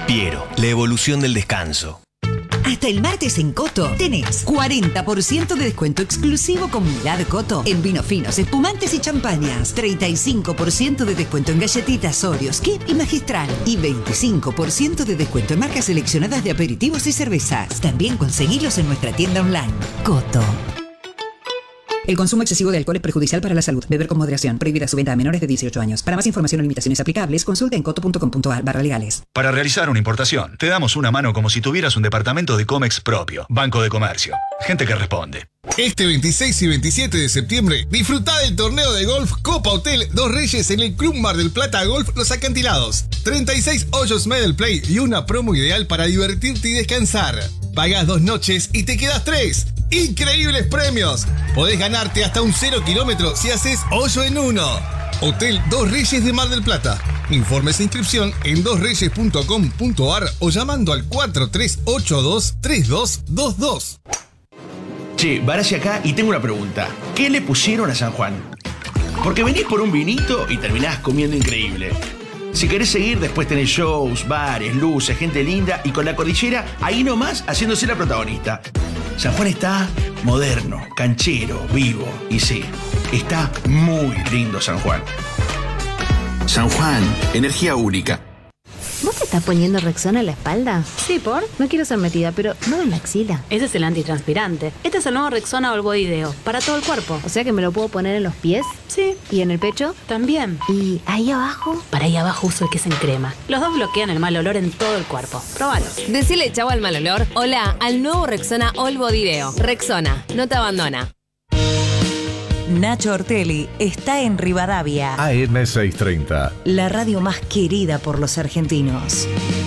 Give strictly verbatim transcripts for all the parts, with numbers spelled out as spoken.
Piero, la evolución del descanso. Hasta el martes en Coto tenés cuarenta por ciento de descuento exclusivo con Milad Coto en vinos finos, espumantes y champañas. treinta y cinco por ciento de descuento en galletitas Oreos, Kip y Magistral. Y veinticinco por ciento de descuento en marcas seleccionadas de aperitivos y cervezas. También conseguilos en nuestra tienda online. Coto. El consumo excesivo de alcohol es perjudicial para la salud. Beber con moderación. Prohibida su venta a menores de dieciocho años. Para más información o limitaciones aplicables, consulta en coto punto com punto ar barra legales. Para realizar una importación, te damos una mano como si tuvieras un departamento de Comex propio. Banco de Comercio. Gente que responde. Este veintiséis y veintisiete de septiembre, disfruta del torneo de golf Copa Hotel Dos Reyes en el Club Mar del Plata Golf Los Acantilados. treinta y seis hoyos medal play y una promo ideal para divertirte y descansar. Pagás dos noches y te quedas tres. ¡Increíbles premios! Podés ganarte hasta un cero kilómetro si haces hoyo en uno. Hotel Dos Reyes de Mar del Plata. Informes e inscripción en dos reyes punto com punto ar o llamando al cuatro tres ocho dos tres dos dos dos. Che, Barassi acá y tengo una pregunta. ¿Qué le pusieron a San Juan? Porque venís por un vinito y terminás comiendo increíble. Si querés seguir, después tenés shows, bares, luces, gente linda y con la cordillera ahí nomás haciéndose la protagonista. San Juan está moderno, canchero, vivo y sí, está muy lindo San Juan. San Juan, energía única. ¿Vos te estás poniendo Rexona en la espalda? Sí, ¿por? No quiero ser metida, pero no en la axila. Ese es el antitranspirante. Este es el nuevo Rexona All Body Deo, para todo el cuerpo. O sea que me lo puedo poner en los pies. Sí. ¿Y en el pecho? También. ¿Y ahí abajo? Para ahí abajo uso el que es en crema. Los dos bloquean el mal olor en todo el cuerpo. Probalo. Decile chau al mal olor. Hola al nuevo Rexona All Body Deo. Rexona, no te abandona. Nacho Ortelli está en Rivadavia. A M seiscientos treinta. La radio más querida por los argentinos.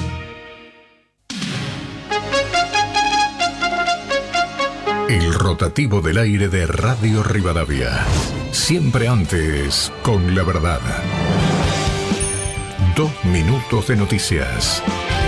El rotativo del aire de Radio Rivadavia. Siempre antes, con la verdad. Dos minutos de noticias.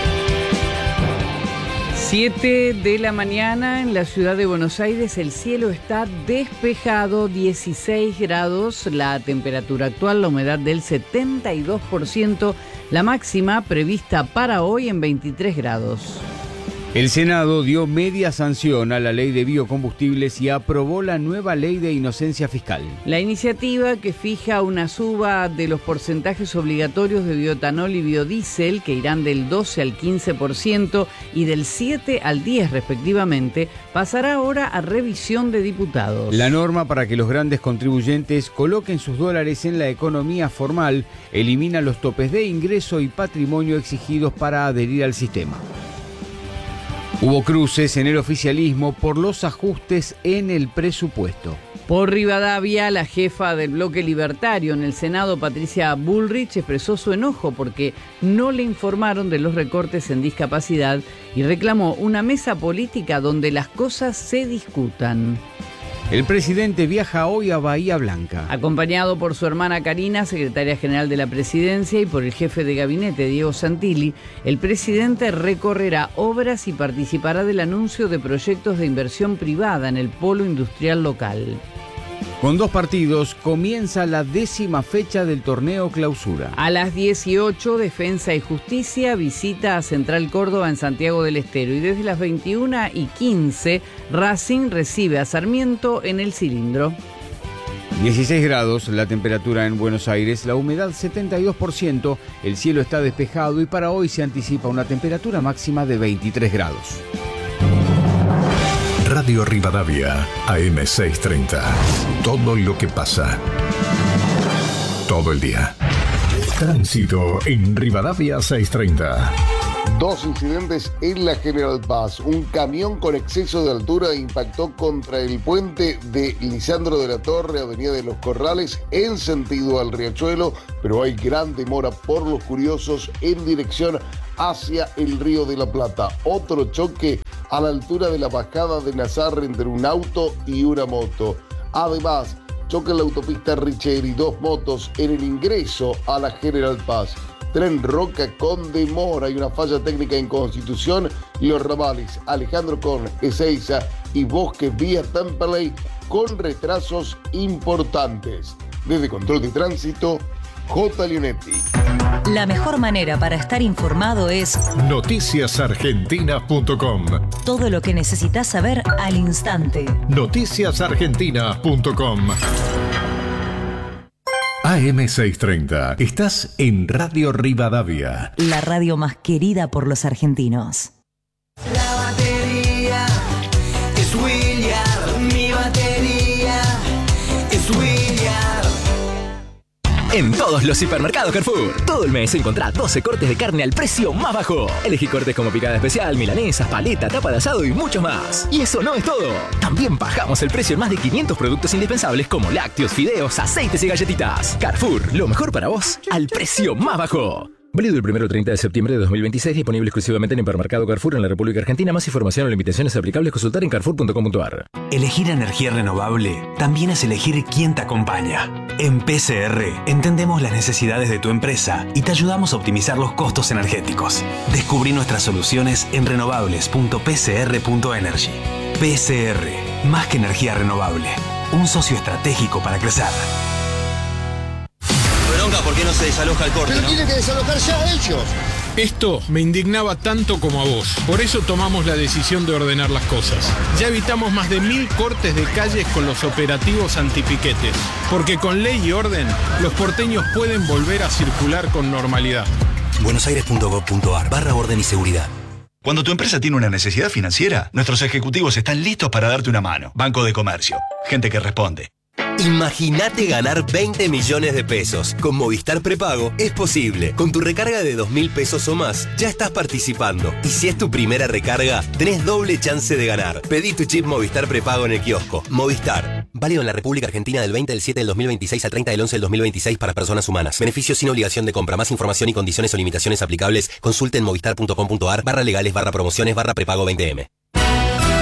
siete de la mañana en la ciudad de Buenos Aires, el cielo está despejado, dieciséis grados, la temperatura actual, la humedad del setenta y dos por ciento, la máxima prevista para hoy en veintitrés grados. El Senado dio media sanción a la ley de biocombustibles y aprobó la nueva ley de inocencia fiscal. La iniciativa, que fija una suba de los porcentajes obligatorios de bioetanol y biodiesel, que irán del doce al quince por ciento y del siete al diez respectivamente, pasará ahora a revisión de diputados. La norma, para que los grandes contribuyentes coloquen sus dólares en la economía formal, elimina los topes de ingreso y patrimonio exigidos para adherir al sistema. Hubo cruces en el oficialismo por los ajustes en el presupuesto. Por Rivadavia, la jefa del bloque libertario en el Senado, Patricia Bullrich, expresó su enojo porque no le informaron de los recortes en discapacidad y reclamó una mesa política donde las cosas se discutan. El presidente viaja hoy a Bahía Blanca. Acompañado por su hermana Karina, secretaria general de la presidencia, y por el jefe de gabinete, Diego Santilli, el presidente recorrerá obras y participará del anuncio de proyectos de inversión privada en el polo industrial local. Con dos partidos comienza la décima fecha del torneo Clausura. A las dieciocho, Defensa y Justicia visita a Central Córdoba en Santiago del Estero, y desde las veintiuna y quince, Racing recibe a Sarmiento en el Cilindro. dieciséis grados la temperatura en Buenos Aires, la humedad setenta y dos por ciento, el cielo está despejado y para hoy se anticipa una temperatura máxima de veintitrés grados. Radio Rivadavia, A M seiscientos treinta. Todo lo que pasa. Todo el día. Tránsito en Rivadavia seiscientos treinta. Dos incidentes en la General Paz. Un camión con exceso de altura impactó contra el puente de Lisandro de la Torre, Avenida de los Corrales, en sentido al Riachuelo, pero hay gran demora por los curiosos en dirección hacia el Río de la Plata. Otro choque a la altura de la bajada de Nazar entre un auto y una moto. Además, choque en la autopista Richeri, dos motos en el ingreso a la General Paz. Tren Roca con demora y una falla técnica en Constitución y los ramales Alejandro con Ezeiza y Bosque vía Temperley con retrasos importantes. Desde Control de Tránsito, J. Leonetti. La mejor manera para estar informado es noticias argentinas punto com. todo lo que necesitas saber al instante. noticias argentinas punto com. A M seiscientos treinta. Estás en Radio Rivadavia. La radio más querida por los argentinos. La batería es William, mi batería es William. En todos los hipermercados Carrefour, todo el mes encontrá doce cortes de carne al precio más bajo. Elegí cortes como picada especial, milanesas, paleta, tapa de asado y muchos más. Y eso no es todo. También bajamos el precio en más de quinientos productos indispensables como lácteos, fideos, aceites y galletitas. Carrefour, lo mejor para vos, al precio más bajo. Válido el primero al treinta de septiembre de dos mil veintiséis, disponible exclusivamente en Hipermercado Carrefour en la República Argentina. Más información o limitaciones aplicables consultar en carrefour punto com punto a r. Elegir energía renovable también es elegir quién te acompaña. En P C R entendemos las necesidades de tu empresa y te ayudamos a optimizar los costos energéticos. Descubrí nuestras soluciones en renovables punto p c r punto energy. P C R, más que energía renovable, un socio estratégico para crecer. ¿Por qué no se desaloja el corte? Pero ¿no? tienen que desalojar ya ellos. Esto me indignaba tanto como a vos. Por eso tomamos la decisión de ordenar las cosas. Ya evitamos más de mil cortes de calles con los operativos antipiquetes. Porque con ley y orden, los porteños pueden volver a circular con normalidad. buenosaires punto gov punto a r barra orden y seguridad. Cuando tu empresa tiene una necesidad financiera, nuestros ejecutivos están listos para darte una mano. Banco de Comercio. Gente que responde. Imagínate ganar veinte millones de pesos. Con Movistar Prepago es posible. Con tu recarga de dos mil pesos o más, ya estás participando. Y si es tu primera recarga, tenés doble chance de ganar. Pedí tu chip Movistar Prepago en el kiosco. Movistar. Válido en la República Argentina del veinte del siete del dos mil veintiséis al treinta del once del dos mil veintiséis para personas humanas. Beneficios sin obligación de compra. Más información y condiciones o limitaciones aplicables. Consulte en movistar punto com punto a r barra legales barra promociones barra prepago veinte eme.